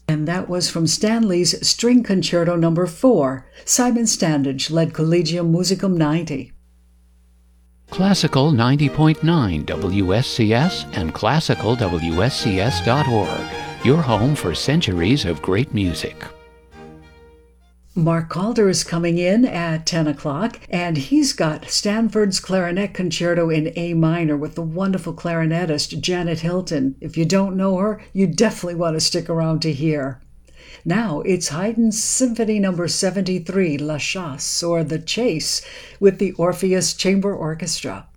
And that was from Stanley's String Concerto No. 4. Simon Standage led Collegium Musicum 90. Classical 90.9 WSCS and classicalwscs.org, your home for centuries of great music. Mark Calder is coming in at 10 o'clock, and he's got Stanford's Clarinet Concerto in A minor with the wonderful clarinetist Janet Hilton. If you don't know her, you definitely want to stick around to hear. Now it's Haydn's Symphony No. 73, La Chasse, or The Chase, with the Orpheus Chamber Orchestra.